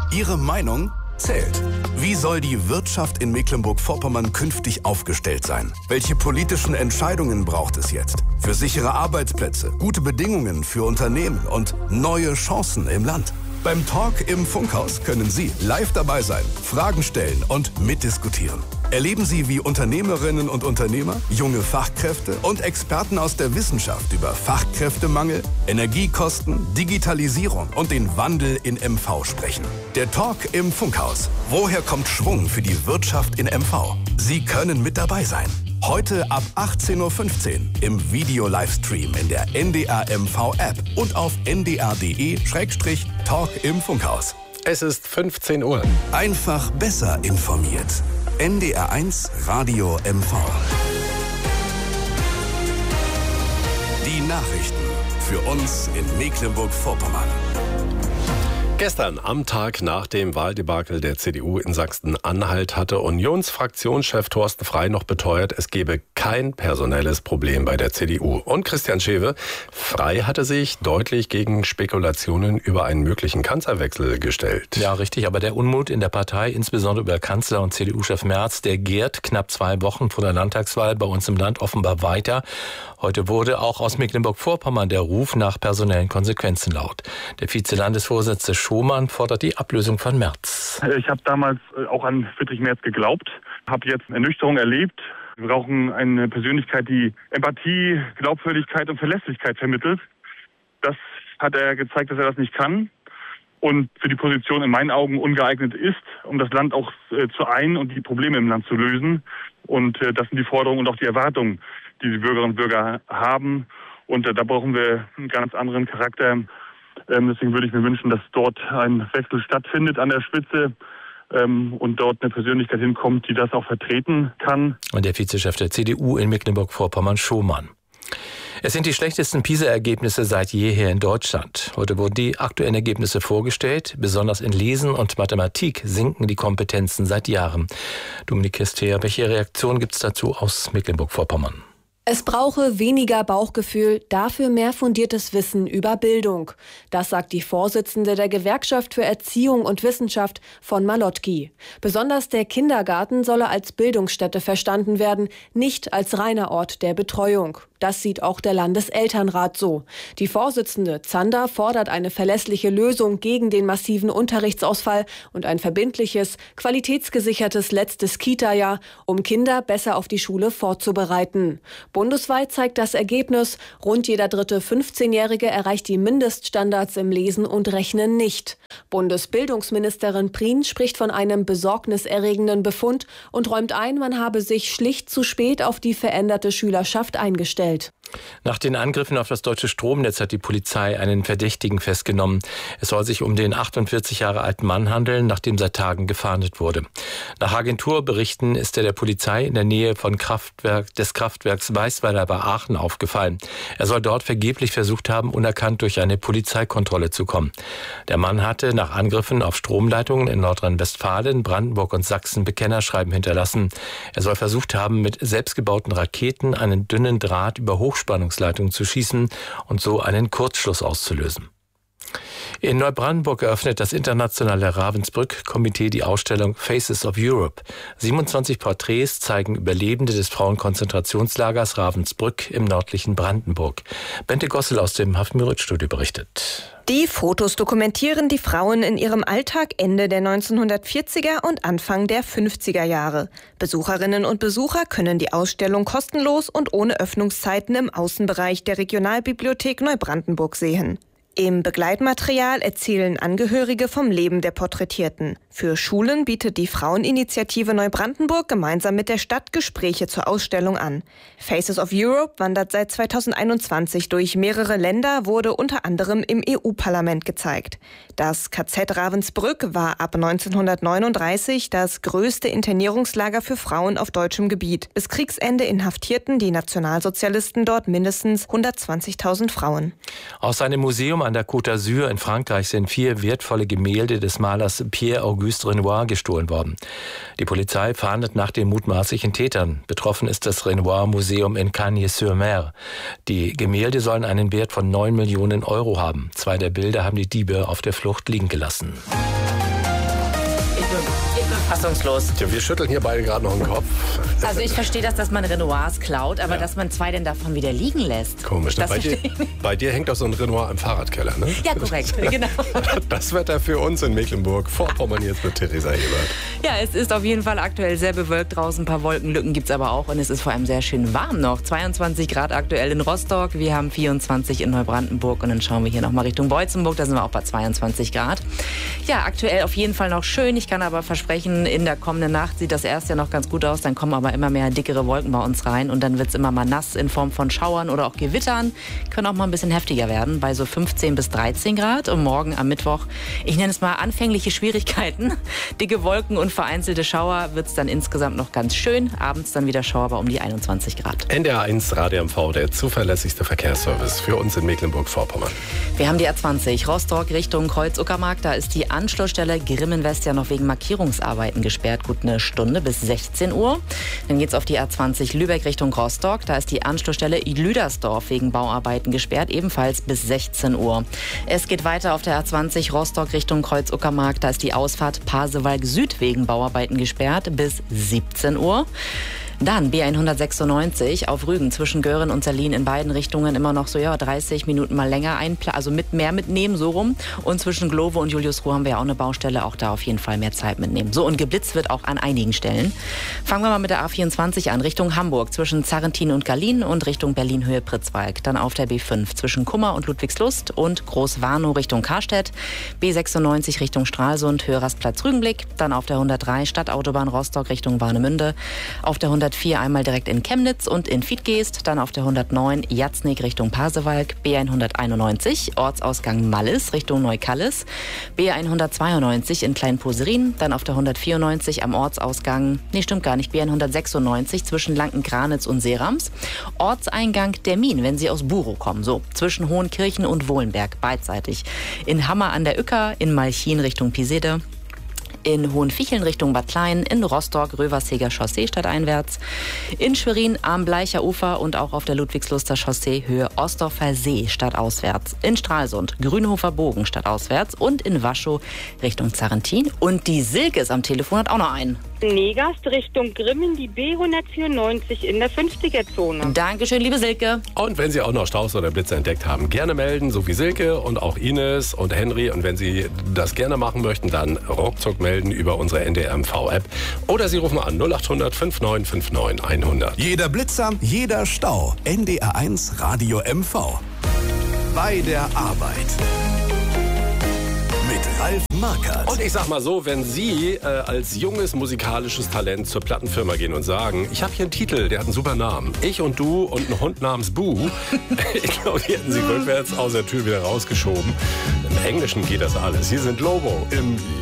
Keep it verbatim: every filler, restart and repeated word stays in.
Ihre Meinung zählt. Wie soll die Wirtschaft in Mecklenburg-Vorpommern künftig aufgestellt sein? Welche politischen Entscheidungen braucht es jetzt? Für sichere Arbeitsplätze, gute Bedingungen für Unternehmen und neue Chancen im Land. Beim Talk im Funkhaus können Sie live dabei sein, Fragen stellen und mitdiskutieren. Erleben Sie, wie Unternehmerinnen und Unternehmer, junge Fachkräfte und Experten aus der Wissenschaft über Fachkräftemangel, Energiekosten, Digitalisierung und den Wandel in M V sprechen. Der Talk im Funkhaus. Woher kommt Schwung für die Wirtschaft in M V? Sie können mit dabei sein. Heute ab achtzehn Uhr fünfzehn im Video-Livestream in der N D R M V-App und auf n d r punkt d e Schrägstrich Talk im Funkhaus. Es ist fünfzehn Uhr. Einfach besser informiert. N D R eins Radio M V. Die Nachrichten für uns in Mecklenburg-Vorpommern. Gestern, am Tag nach dem Wahldebakel der C D U in Sachsen-Anhalt, hatte Unionsfraktionschef Thorsten Frey noch beteuert, es gebe kein personelles Problem bei der C D U. Und Christian Schewe, Frey hatte sich deutlich gegen Spekulationen über einen möglichen Kanzlerwechsel gestellt. Ja, richtig, aber der Unmut in der Partei, insbesondere über Kanzler und C D U-Chef Merz, der gärt knapp zwei Wochen vor der Landtagswahl bei uns im Land offenbar weiter. Heute wurde auch aus Mecklenburg-Vorpommern der Ruf nach personellen Konsequenzen laut. Der Vizelandesvorsitzende Schomann fordert die Ablösung von Merz. Ich habe damals auch an Friedrich Merz geglaubt, habe jetzt Ernüchterung erlebt. Wir brauchen eine Persönlichkeit, die Empathie, Glaubwürdigkeit und Verlässlichkeit vermittelt. Das hat er gezeigt, dass er das nicht kann und für die Position in meinen Augen ungeeignet ist, um das Land auch äh, zu ein und die Probleme im Land zu lösen. Und äh, das sind die Forderungen und auch die Erwartungen, die die Bürgerinnen und Bürger haben. Und äh, da brauchen wir einen ganz anderen Charakter. Ähm, deswegen würde ich mir wünschen, dass dort ein Wechsel stattfindet an der Spitze ähm, und dort eine Persönlichkeit hinkommt, die das auch vertreten kann. Und der Vizechef der C D U in Mecklenburg-Vorpommern, Schomann. Es sind die schlechtesten PISA-Ergebnisse seit jeher in Deutschland. Heute wurden die aktuellen Ergebnisse vorgestellt. Besonders in Lesen und Mathematik sinken die Kompetenzen seit Jahren. Dominik Kester, welche Reaktion gibt es dazu aus Mecklenburg-Vorpommern? Es brauche weniger Bauchgefühl, dafür mehr fundiertes Wissen über Bildung. Das sagt die Vorsitzende der Gewerkschaft für Erziehung und Wissenschaft von Malotki. Besonders der Kindergarten solle als Bildungsstätte verstanden werden, nicht als reiner Ort der Betreuung. Das sieht auch der Landeselternrat so. Die Vorsitzende Zander fordert eine verlässliche Lösung gegen den massiven Unterrichtsausfall und ein verbindliches, qualitätsgesichertes letztes Kita-Jahr, um Kinder besser auf die Schule vorzubereiten. Bundesweit zeigt das Ergebnis, rund jeder dritte fünfzehnjährige erreicht die Mindeststandards im Lesen und Rechnen nicht. Bundesbildungsministerin Prien spricht von einem besorgniserregenden Befund und räumt ein, man habe sich schlicht zu spät auf die veränderte Schülerschaft eingestellt. Nach den Angriffen auf das deutsche Stromnetz hat die Polizei einen Verdächtigen festgenommen. Es soll sich um den achtundvierzig Jahre alten Mann handeln, nach dem seit Tagen gefahndet wurde. Nach Agenturberichten ist er der Polizei in der Nähe von Kraftwerk, des Kraftwerks Weißweiler bei Aachen aufgefallen. Er soll dort vergeblich versucht haben, unerkannt durch eine Polizeikontrolle zu kommen. Der Mann hatte nach Angriffen auf Stromleitungen in Nordrhein-Westfalen, Brandenburg und Sachsen Bekennerschreiben hinterlassen. Er soll versucht haben, mit selbstgebauten Raketen einen dünnen Draht über Hochspannungsleitungen zu schießen und so einen Kurzschluss auszulösen. In Neubrandenburg eröffnet das internationale Ravensbrück-Komitee die Ausstellung Faces of Europe. siebenundzwanzig Porträts zeigen Überlebende des Frauenkonzentrationslagers Ravensbrück im nördlichen Brandenburg. Bente Gossel aus dem Hafenmüritz-Studio berichtet. Die Fotos dokumentieren die Frauen in ihrem Alltag Ende der neunzehnhundertvierziger und Anfang der fünfziger Jahre. Besucherinnen und Besucher können die Ausstellung kostenlos und ohne Öffnungszeiten im Außenbereich der Regionalbibliothek Neubrandenburg sehen. Im Begleitmaterial erzählen Angehörige vom Leben der Porträtierten. Für Schulen bietet die Fraueninitiative Neubrandenburg gemeinsam mit der Stadt Gespräche zur Ausstellung an. Faces of Europe wandert seit zweitausendeinundzwanzig durch mehrere Länder, wurde unter anderem im E U-Parlament gezeigt. Das K Z Ravensbrück war ab neunzehnhundertneununddreißig das größte Internierungslager für Frauen auf deutschem Gebiet. Bis Kriegsende inhaftierten die Nationalsozialisten dort mindestens hundertzwanzigtausend Frauen. Aus seinem Museum an der Côte d'Azur in Frankreich sind vier wertvolle Gemälde des Malers Pierre-Auguste Renoir gestohlen worden. Die Polizei fahndet nach den mutmaßlichen Tätern. Betroffen ist das Renoir-Museum in Cagnes-sur-Mer. Die Gemälde sollen einen Wert von neun Millionen Euro haben. Zwei der Bilder haben die Diebe auf der Flucht liegen gelassen. ich bin fassungslos. Ja, wir schütteln hier beide gerade noch den Kopf. Also ich verstehe das, dass man Renoirs klaut, aber ja. dass man zwei denn davon wieder liegen lässt. Komisch, ne? Das bei, dir, bei dir hängt doch so ein Renoir im Fahrradkeller, ne? Ja, korrekt, genau. Das Wetter für uns in Mecklenburg-Vorpommern jetzt mit Theresa Ebert. Ja, es ist auf jeden Fall aktuell sehr bewölkt draußen. Ein paar Wolkenlücken gibt es aber auch und es ist vor allem sehr schön warm noch. zweiundzwanzig Grad aktuell in Rostock, wir haben vierundzwanzig in Neubrandenburg und dann schauen wir hier nochmal Richtung Beutzenburg, da sind wir auch bei zweiundzwanzig Grad. Ja, aktuell auf jeden Fall noch schön. Ich kann aber versprechen, in der kommenden Nacht sieht das erst ja noch ganz gut aus, dann kommen aber immer mehr dickere Wolken bei uns rein und dann wird es immer mal nass in Form von Schauern oder auch Gewittern. Können auch mal ein bisschen heftiger werden, bei so fünfzehn bis dreizehn Grad. Und morgen am Mittwoch, ich nenne es mal anfängliche Schwierigkeiten. Dicke Wolken und vereinzelte Schauer wird es dann insgesamt noch ganz schön. Abends dann wieder Schauer bei um die einundzwanzig Grad. N D R eins Radio M V, der zuverlässigste Verkehrsservice für uns in Mecklenburg-Vorpommern. Wir haben die A zwanzig Rostock Richtung Kreuz-Uckermark. Da ist die Anschlussstelle Grimmen-West ja noch wegen Markierungsarbeiten gesperrt. Gut eine Stunde bis sechzehn Uhr. Dann geht es auf die A zwanzig Lübeck Richtung Rostock. Da ist die Anschlussstelle Lüdersdorf wegen Bauarbeiten gesperrt. Ebenfalls bis sechzehn Uhr. Es geht weiter auf der A zwanzig Rostock Richtung Kreuz-Uckermark. Da ist die Ausfahrt Pasewalk Süd wegen Bauarbeiten gesperrt bis siebzehn Uhr. Dann B hundertsechsundneunzig auf Rügen zwischen Göhren und Salin in beiden Richtungen immer noch so ja dreißig Minuten mal länger einplanen, also mit mehr mitnehmen, so rum. Und zwischen Glowe und Juliusruhe haben wir ja auch eine Baustelle, auch da auf jeden Fall mehr Zeit mitnehmen. So, und geblitzt wird auch an einigen Stellen. Fangen wir mal mit der A vierundzwanzig an, Richtung Hamburg zwischen Zarrentin und Gallien und Richtung Berlin-Höhe Pritzwalk. Dann auf der B fünf zwischen Kummer und Ludwigslust und Großwarnow Richtung Karstedt. B sechsundneunzig Richtung Stralsund, Hörersplatz Rügenblick. Dann auf der hundertdrei Stadtautobahn Rostock Richtung Warnemünde. Auf der hundertvier einmal direkt in Chemnitz und in Fiedgeest, dann auf der hundertneun Jatznig Richtung Pasewalk, B hunderteinundneunzig Ortsausgang Mallis Richtung Neukallis, B hundertzweiundneunzig in Kleinposerin, dann auf der hundertvierundneunzig am Ortsausgang, nee stimmt gar nicht, B hundertsechsundneunzig zwischen Lanken-Granitz und Seerams, Ortseingang Dermin, wenn Sie aus Burow kommen, so zwischen Hohenkirchen und Wohlenberg, beidseitig, in Hammer an der Uecker, in Malchin Richtung Pisede, in Hohenficheln Richtung Bad Klein, in Rostock Röversheger Chaussee stadteinwärts, in Schwerin am Bleicher Ufer und auch auf der Ludwigsluster Chaussee Höhe Ostdorfer See stadtauswärts, in Stralsund Grünhofer Bogen stadtauswärts und in Waschow Richtung Zarrentin. Und die Silke ist am Telefon, hat auch noch einen. Negast Richtung Grimmen, die B hundertvierundneunzig in der fünfziger-Zone. Dankeschön, liebe Silke. Und wenn Sie auch noch Staus oder Blitze entdeckt haben, gerne melden, so wie Silke und auch Ines und Henry. Und wenn Sie das gerne machen möchten, dann ruckzuck melden über unsere N D R M V-App. Oder Sie rufen an null acht hundert fünfundneunzig neunundfünfzig hundert. Jeder Blitzer, jeder Stau. N D R eins Radio M V. Bei der Arbeit. Mit Ralf Markert. Und ich sag mal so, wenn Sie äh, als junges musikalisches Talent zur Plattenfirma gehen und sagen, ich habe hier einen Titel, der hat einen super Namen. Ich und du und ein Hund namens Boo. Ich glaube, die hätten Sie rückwärts aus der Tür wieder rausgeschoben. Im Englischen geht das alles. Hier sind Lobo im